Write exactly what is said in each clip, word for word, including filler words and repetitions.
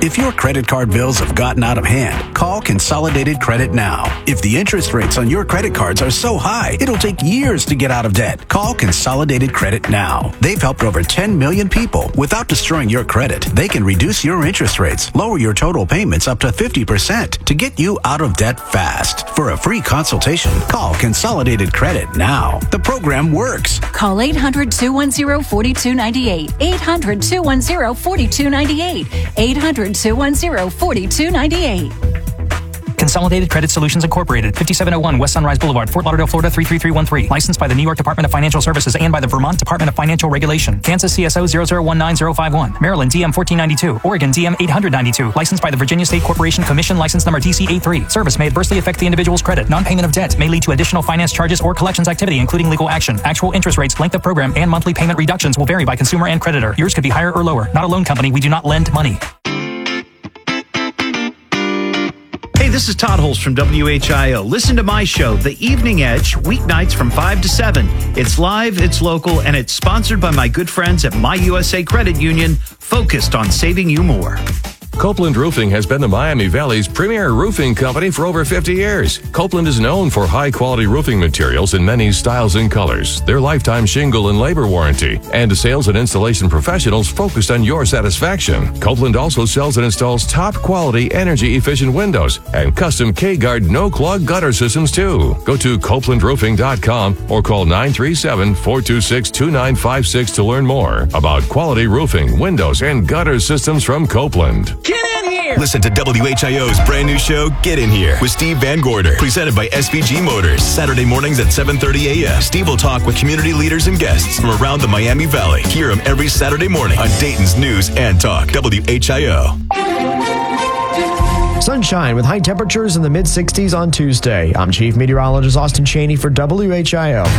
If your credit card bills have gotten out of hand, call Consolidated Credit now. If the interest rates on your credit cards are so high, it'll take years to get out of debt. Call Consolidated Credit now. They've helped over ten million people without destroying your credit. They can reduce your interest rates, lower your total payments up to fifty percent to get you out of debt fast. For a free consultation, call Consolidated Credit now. The program works. Call eight hundred, two one zero, four two nine eight. eight hundred, two one zero, four two nine eight. eight hundred, two one zero, four two nine eight. Consolidated Credit Solutions Incorporated, fifty-seven oh one West Sunrise Boulevard, Fort Lauderdale, Florida three three three one three. Licensed by the New York Department of Financial Services and by the Vermont Department of Financial Regulation. Kansas C S O zero zero one nine zero five one. Maryland D M fourteen ninety-two. Oregon D M eight ninety-two. Licensed by the Virginia State Corporation Commission, license number D C eighty-three. Service may adversely affect the individual's credit. Non-payment of debt may lead to additional finance charges or collections activity, including legal action. Actual interest rates, length of program, and monthly payment reductions will vary by consumer and creditor. Yours could be higher or lower. Not a loan company. We do not lend money. Hey, this is Todd Holst from W H I O. Listen to my show, The Evening Edge, weeknights from five to seven. It's live, it's local, and it's sponsored by my good friends at My U S A Credit Union, focused on saving you more. Copeland Roofing has been the Miami Valley's premier roofing company for over fifty years. Copeland is known for high-quality roofing materials in many styles and colors, their lifetime shingle and labor warranty, and sales and installation professionals focused on your satisfaction. Copeland also sells and installs top-quality, energy-efficient windows and custom K-Guard no-clog gutter systems, too. Go to copeland roofing dot com or call nine three seven, four two six, two nine five six to learn more about quality roofing, windows, and gutter systems from Copeland. Get in here! Listen to W H I O's brand new show, Get In Here, with Steve Van Gorder, presented by S V G Motors. Saturday mornings at seven thirty a.m. Steve will talk with community leaders and guests from around the Miami Valley. Hear him every Saturday morning on Dayton's News and Talk, W H I O. Sunshine with high temperatures in the mid sixties on Tuesday. I'm Chief Meteorologist Austin Cheney for W H I O.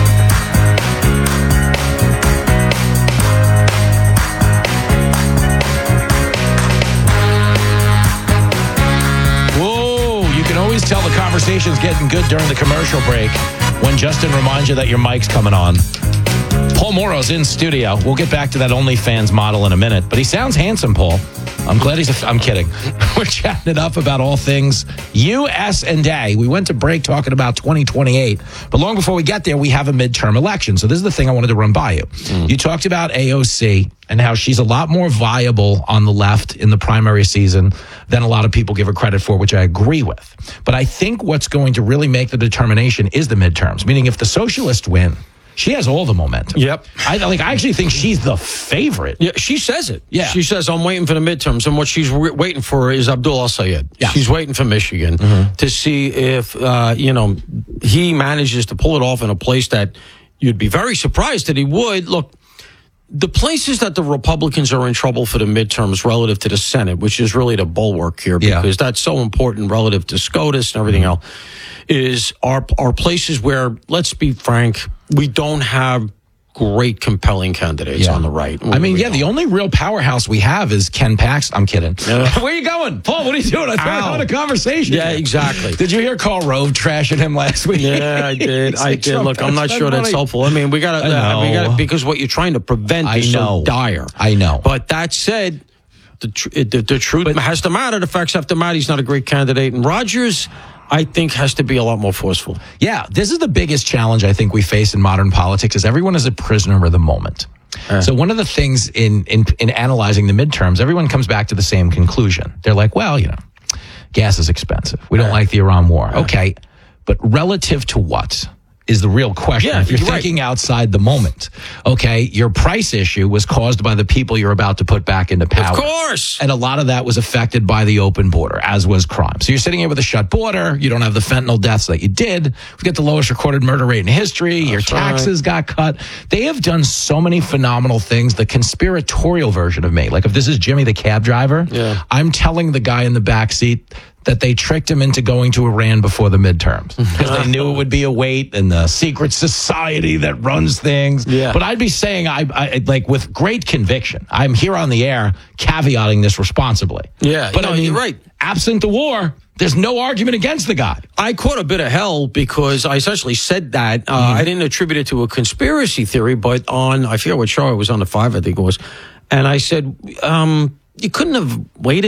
Tell the conversation's getting good during the commercial break when Justin reminds you that your mic's coming on. Paul Morrow's in studio. We'll get back to that OnlyFans model in a minute, but he sounds handsome, Paul. I'm glad he's a, I'm kidding. We're chatting it up about all things U S and A. We went to break talking about twenty twenty-eight, but long before we get there, we have a midterm election. So this is the thing I wanted to run by you. Mm. You talked about A O C and how she's a lot more viable on the left in the primary season than a lot of people give her credit for, which I agree with. But I think what's going to really make the determination is the midterms, meaning if the socialists win, she has all the momentum. Yep. I like. I actually think she's the favorite. Yeah, she says it. Yeah. She says, I'm waiting for the midterms. And what she's re- waiting for is Abdul El-Sayed. Yeah. She's waiting for Michigan mm-hmm. to see if, uh, you know, he manages to pull it off in a place that you'd be very surprised that he would. Look, the places that the Republicans are in trouble for the midterms relative to the Senate, which is really the bulwark here, because yeah. that's so important relative to SCOTUS and everything mm-hmm. else, is are, are places where, let's be frank, we don't have great, compelling candidates yeah. on the right. I mean, yeah, don't. the only real powerhouse we have is Ken Paxton. I'm kidding. Uh, Where are you going? Paul, what are you doing? I thought on a conversation. Yeah, exactly. Did you hear Karl Rove trashing him last week? Yeah, I did. I did. Look, I'm not sure that's helpful. I mean, we got to, uh, we got because what you're trying to prevent I is know. so dire. I know. But that said, the, tr- the, the truth but, has to matter. The facts have to matter. He's not a great candidate. And Rogers, I think, has to be a lot more forceful. Yeah, this is the biggest challenge I think we face in modern politics is everyone is a prisoner of the moment. Uh, so one of the things in, in in analyzing the midterms, everyone comes back to the same conclusion. They're like, well, you know, gas is expensive. We don't uh, like the Iran war. Uh, okay, but relative to what? Is the real question. Yeah, if you're, you're thinking right. outside the moment, okay, your price issue was caused by the people you're about to put back into power. Of course. And a lot of that was affected by the open border, as was crime. So you're sitting here with a shut border. You don't have the fentanyl deaths that you did. We get the lowest recorded murder rate in history. That's your taxes right. got cut. They have done so many phenomenal things. The conspiratorial version of me, like if this is Jimmy the cab driver, yeah. I'm telling the guy in the back seat that they tricked him into going to Iran before the midterms because they knew it would be a wait and the secret society that runs things. Yeah. But I'd be saying, I, I like with great conviction, I'm here on the air caveating this responsibly. Yeah, but no, I mean, you're right. Absent the war, there's no argument against the guy. I caught a bit of hell because I essentially said that. Uh, mm. I didn't attribute it to a conspiracy theory, but on, I forget what show it was on, the Five, I think it was. And I said, um, you couldn't have waited.